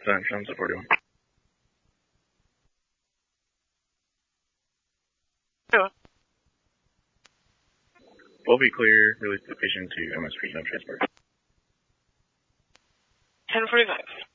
Sounds 41. Yeah. Will be clear. Release the patient to MSP. No transport. 10:45.